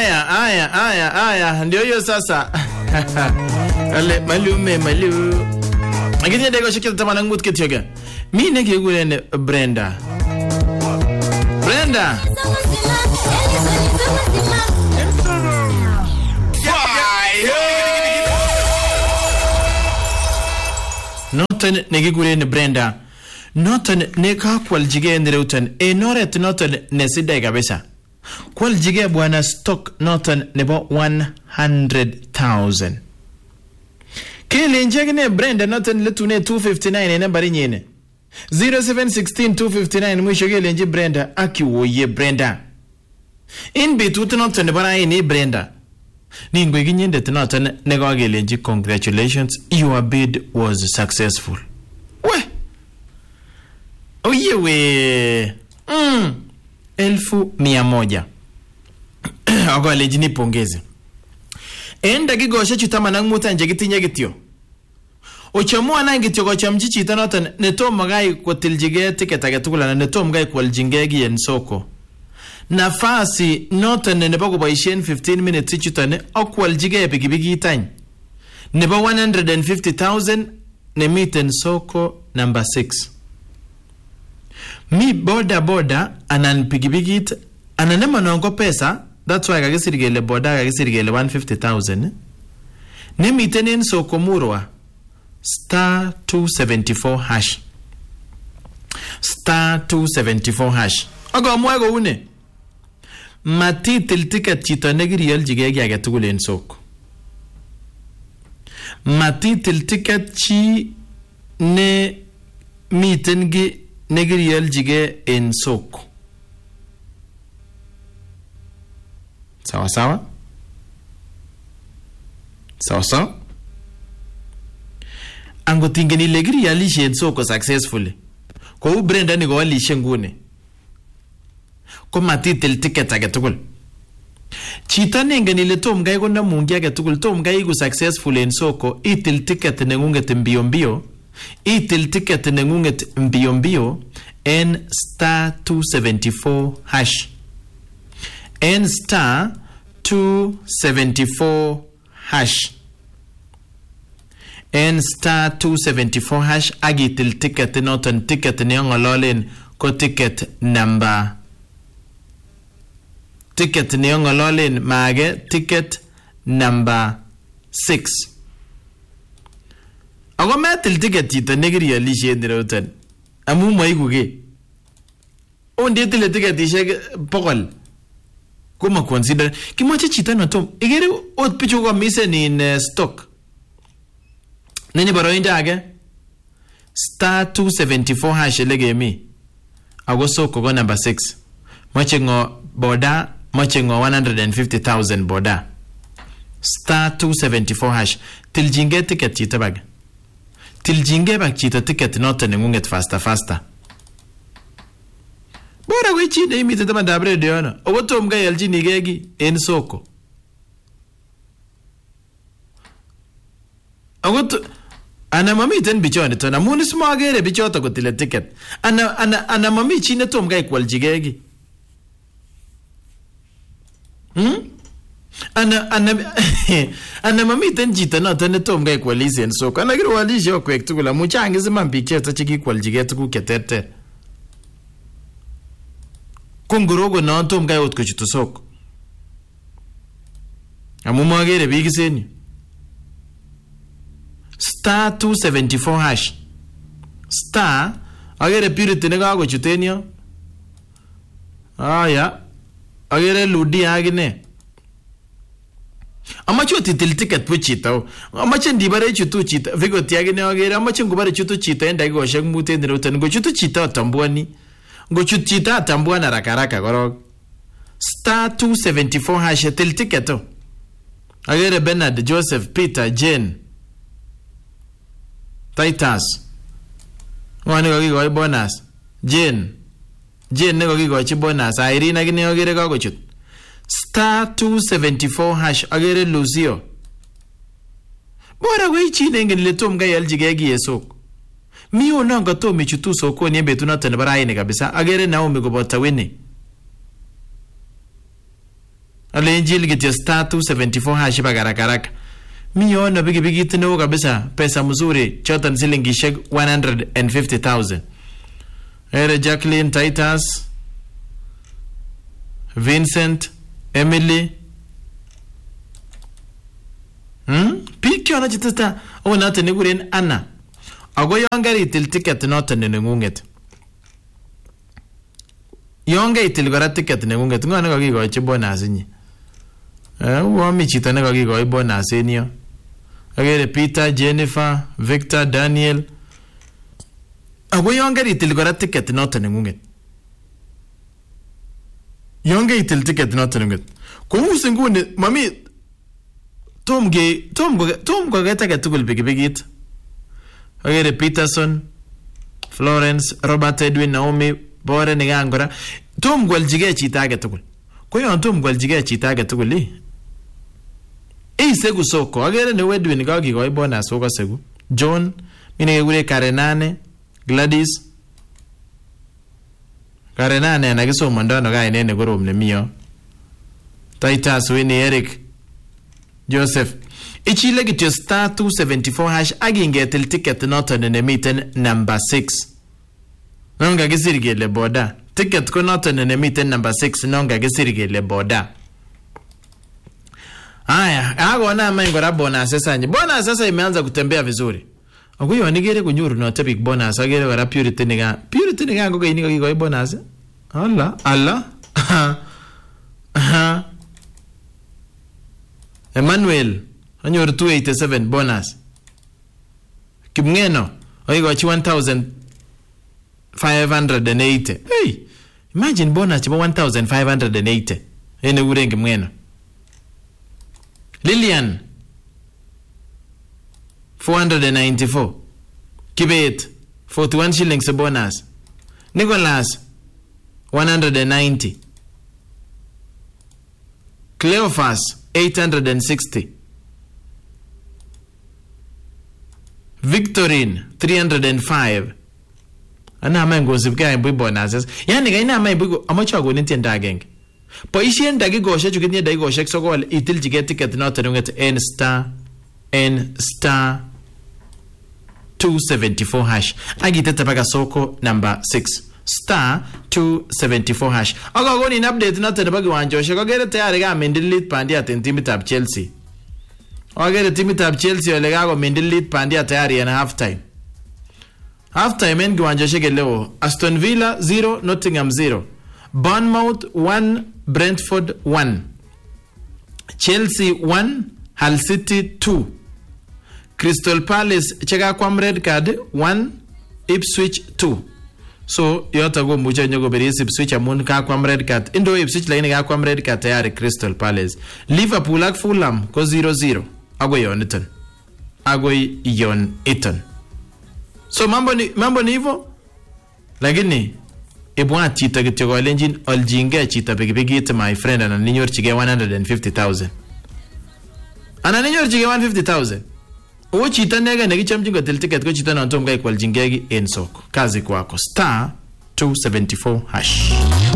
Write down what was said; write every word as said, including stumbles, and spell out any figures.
aya aya aya aya ndio hiyo sasa. Ale malume malu. Akini ndego shikita tamana ngut kityoga. Mi nege gulene Brenda. Brenda. Notan nege gulene Brenda. Notan ne ka kwal jige ndreutan e noret notan ne sidai kabisa. Kwal jige bwana stock notan nebo one hundred thousand. Kile njegene Brenda notan letune two fifty-nine ene bari nyene. zero seven one six two five nine mwisho kile nje Brenda aki woye Brenda. In bitu notan bara ene Brenda. Ningwe ginyende notan nego kile nje congratulations, your bid was successful. We. Oye we. Mm. Elfu mia moja. Ako alejini pongezi. Enda gigoshe chutama nang muta nje gitinye gityo. Ochamua na ngityo kwa chamchichi tanotan neto magai kwa tiljige tiketa gatukula na neto magai kwa ljingegi yen soko. Nafasi notan nepa kubaishen fifteen minutes chutane au kwa ljige pigibigi itany. Nepa one hundred fifty thousand ne miten soko number six. Mi boda boda anan pigibigit ananema nongo pesa. That's why kagisirigele boda kagisirigele one hundred fifty thousand. Ne mitenen soko murwa star two seventy-four hash. Star two seventy-four hash. Ago mwago une. Mati til ticket chito negiri yol jigegi agetugule en soko. Mati til ticket chi ne mitengi negiri yol jige en soko. Sawa sawa? Sawa sawa? Ango tingeni legiri yalishe en soko successfully. Kwa u Brenda nigo walishe ngune. Kwa matitil ticket agetukul. Chita nengeni le tom gai kona mungi agetukul. Tom gai gu successful en soko. Itil ticket nengunget mbio mbio. Itil ticket nengunget mbio mbio. En star two seventy-four hash. En star two seventy-four hash. En star two seventy-four hash agitil ticket notan ticket neongololen ko ticket number. Ticket neongololen mage ticket number six. Ako metil ticket ito negiri yalishe ndirotan. Amu maiguge. Onde tile ticket ishe pokol. Kuma consider kimoche chita no tom igere ot pichu ko misen in uh, stock nini baro inda age star two seventy-four hash lege mi ago soko go number six moche ngo boda moche ngo one hundred fifty thousand boda star two seventy-four hash tiljinge ticket chita bag tiljinge bag chita ticket not nengunget faster faster. Bora we chine imite tama dabre deona. Ogoto mga yalji nigegi en soko. Ogoto ana mami ten bichone tona munis magere bichota ko tile ticket. Ana ana ana mami chine to mga ikwal jigegi. Hmm? Ana ana ana mami ten jita na ten to mga ikwal en soko. Ana giro wali jo kwek tukula muchangi zima mpiche ta chiki kwal jigetu ku ketete. Kungorogo na tom gai otko chito soko. Amu magere bigiseni. Star two seventy-four hash. Star agere pirite ne gago chitenyo. Aya. Agere ludi agine. Amacho titil ticket pu chito. Amacho ndibare chutu chito. Vigo tiagine agere amacho ngubare chutu chito enda go shek mute ndiroten go chutu chito tambuani. Go chutita tambua na rakaraka gorog. Star two seventy-four hash til tiketo. Agere Bernard, Joseph, Peter, Jane, Titus. Wani go gigo bonus. Jane. Jane nego gigo chi bonus. Irene agine agere go chut. Star two seventy-four hash agere Lucio. Bora we chi nenge letom ga yaljigegi yesok. Miyo nanga to michutu soko ni betu na tene baraine kabisa agere Naomi go bota wini alenjil kityo star two seventy-four hash bakarakarak. Mi yono pikipikit neo kabisa, pesa mzuri, choton silingishek one hundred fifty thousand. Ere Jacqueline Titus, Vincent, Emily. Hmm? Pikyo na chitasta. O natin nigurin Anna. Ago yon garitil ticket noton nengunget. Yon garitil gora ticket nengunget. Ngo nako kikochi bonus nyi. Eh, wami chita nako kikochi bonus niyo. Agere Peter, Jennifer, Victor, Daniel. Ago yon garitil gora ticket noton nengunget. Yon garitil ticket noton nengunget. Kung usingune mami Tom ge Tom go Tom go geta get tugul bigibigit. Agere Peterson, Florence, Robert Edwin, Naomi, Bore Nigangora. Tom gwaljige chita get tugul. Ko yon Tom gwaljige chita get tugul li. E segu soko agere ne Edwin ga gi go bonus soko segu. John, mine gure Karenane, Gladys. Karenane na giso mandano ga inene gorom ne miyo. Titus Winnie Eric Joseph. Ichile kityo star two seventy-four hash agingetil ticket noton ne miten number six. Nonga gisirgele boda. Ticket ko noton ne miten number six nonga gisirgele boda. Aya, hago na mengora bonus sasa nyi. Bonus sasa imeanza kutembea vizuri. Akuyo nigere kunyuru no topic bonus agere wala purity niga. Purity niga ngo kayini ko ko bonus. Allah, Allah. Aha. Emmanuel anyor two eighty-seven bonus. Kimngeno oigochi one thousand five hundred eighty. Hey, imagine bonus chibo one thousand five hundred eighty. Ene ure ngimngeno. Lillian four hundred ninety-four. Kibet forty-one shillings bonus. Nicholas one hundred ninety. Cleophas eight hundred sixty. Victorine three hundred five. Ana mango zipga mbi bonuses. Yani ga ina mai bugo amacha go ninti ndagenge. Po ishien dagi go she chukini dagi go she soko itil jige ticket not nunget n star n star two seventy-four hash. Agitete paga soko number six. Star two seventy-four hash. Aga go ni update not the bagi wanjo she go get tayari ga mendilit pandi at team tab Chelsea. Aga team tab Chelsea ole ga go mendilit pandi at tayari and half time. Half time en gwanjo she leo. Aston Villa zero, Nottingham zero. Bournemouth one, Brentford one. Chelsea one, Hull City two. Crystal Palace chega kwa red card one, Ipswich two. So yota go mucha nyogo beri Ipswich amun ka kwa red card. Indo Ipswich laini ka kwa red card tayari Crystal Palace. Liverpool ak Fulham ko zero zero. Ago yon iton. Ago yon iton. So mambo ni mambo ni hivyo. Lakini ebwa chita kityo lenjin oljinge chita bigibigi to my friend ana ninyor chige one hundred fifty thousand. Ana ninyor chige one hundred fifty thousand. O chita nega negi chamjingo tel ticket ko chita na ntomga equal jingegi en soko. Kazi kwako star two seventy-four hash.